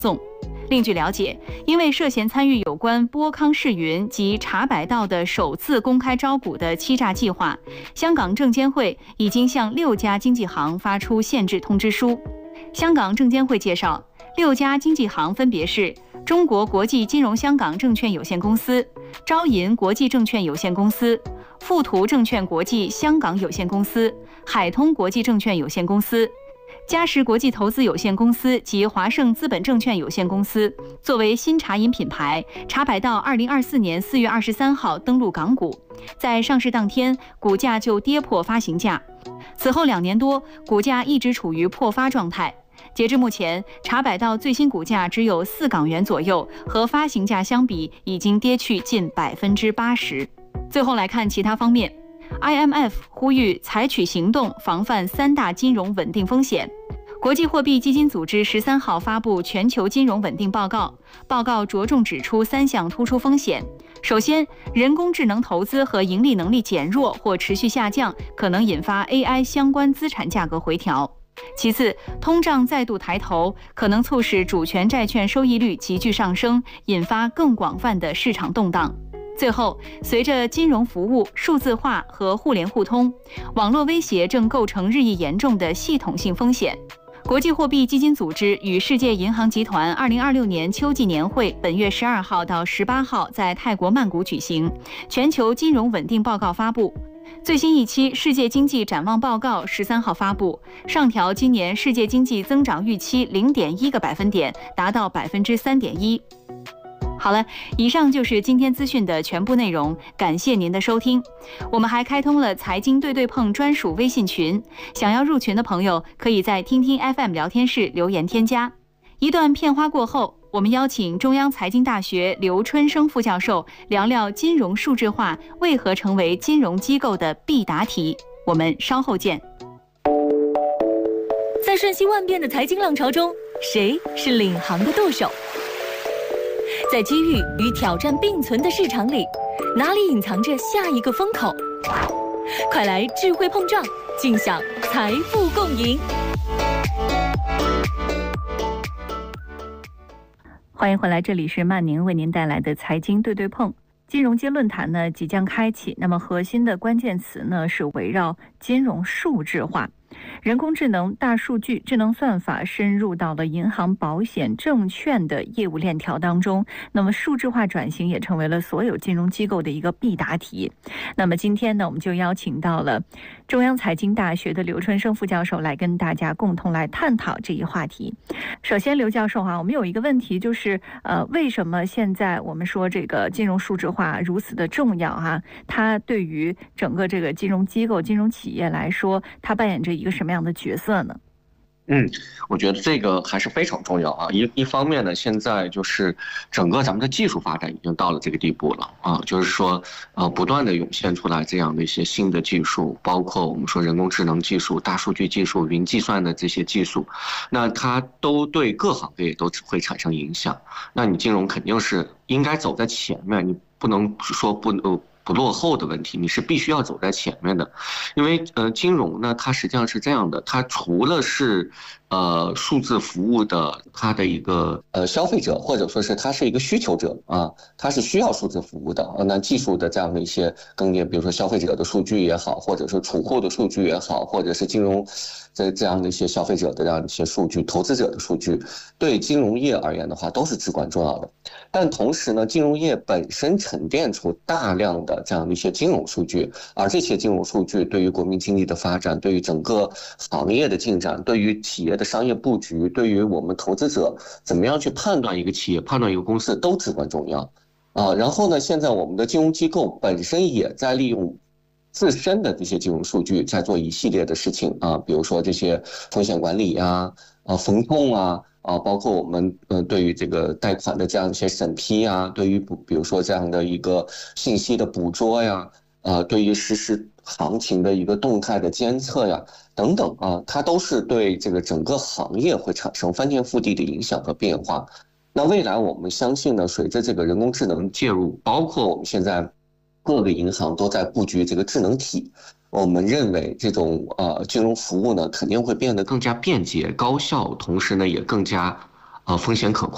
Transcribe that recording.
送。另据了解，因为涉嫌参与有关波康世云及茶百道的首次公开招股的欺诈计划，香港证监会已经向6家经纪行发出限制通知书。香港证监会介绍，6家经纪行分别是中国国际金融香港证券有限公司、招银国际证券有限公司、富途证券国际香港有限公司、海通国际证券有限公司、嘉实国际投资有限公司及华盛资本证券有限公司。作为新茶饮品牌，茶百道2024年4月23号登陆港股，在上市当天股价就跌破发行价，此后2年多股价一直处于破发状态。截至目前，茶百道最新股价只有4港元左右，和发行价相比已经跌去近80%。最后来看其他方面。IMF 呼吁采取行动防范3大金融稳定风险。国际货币基金组织13号发布全球金融稳定报告，报告着重指出3项突出风险。首先，人工智能投资和盈利能力减弱或持续下降，可能引发 AI 相关资产价格回调。其次，通胀再度抬头，可能促使主权债券收益率急剧上升，引发更广泛的市场动荡。最后，随着金融服务数字化和互联互通，网络威胁正构成日益严重的系统性风险。国际货币基金组织与世界银行集团2026年秋季年会本月12号到18号在泰国曼谷举行，全球金融稳定报告发布。最新一期世界经济展望报告13号发布，上调今年世界经济增长预期0.1个百分点，达到3.1%。好了，以上就是今天资讯的全部内容，感谢您的收听。我们还开通了财经对对碰专属微信群，想要入群的朋友可以在听听 FM 聊天室留言添加。一段片花过后，我们邀请中央财经大学刘春生副教授聊聊金融数字化为何成为金融机构的必答题。我们稍后见。 在瞬息万变的财经浪潮中，谁是领航的舵手？在机遇与挑战并存的市场里，哪里隐藏着下一个风口？快来智慧碰撞，尽享财富共赢！ 欢迎回来，这里是曼宁为您带来的财经对对碰。金融街论坛呢即将开启，那么核心的关键词呢是围绕金融数字化。人工智能、大数据、智能算法深入到了银行、保险、证券的业务链条当中，那么数字化转型也成为了所有金融机构的一个必答题。那么今天呢，我们就邀请到了中央财经大学的刘春生副教授来跟大家共同来探讨这一话题。首先，刘教授我们有一个问题，就是为什么现在我们说这个金融数字化如此的重要它对于整个这个金融机构、金融企业来说，它扮演着一个什么样的角色呢？ 我觉得这个还是非常重要一方面呢，现在就是整个咱们的技术发展已经到了这个地步了就是说不断的涌现出来这样的一些新的技术，包括我们说人工智能技术、大数据技术、云计算的这些技术，那它都对各行各业都会产生影响。那你金融肯定是应该走在前面，你不能说不落后的问题，你是必须要走在前面的。因为金融呢，它实际上是这样的，它除了是数字服务的它的一个消费者，或者说是它是一个需求者它是需要数字服务的那技术的这样的一些更迭，比如说消费者的数据也好，或者是储户的数据也好，或者是金融这样的一些消费者的这样一些数据、投资者的数据，对金融业而言的话都是至关重要的。但同时呢，金融业本身沉淀出大量的这样的一些金融数据，而这些金融数据对于国民经济的发展，对于整个行业的进展，对于企业的商业布局，对于我们投资者怎么样去判断一个企业、判断一个公司都至关重要然后呢，现在我们的金融机构本身也在利用自身的这些金融数据在做一系列的事情比如说这些风险管理风控包括我们对于这个贷款的这样一些审批对于比如说这样的一个信息的捕捉对于实时行情的一个动态的监测等等它都是对这个整个行业会产生翻天覆地的影响和变化。那未来我们相信呢，随着这个人工智能介入，包括我们现在各个银行都在布局这个智能体，我们认为这种金融服务呢肯定会变得更加便捷高效，同时呢也更加风险可控。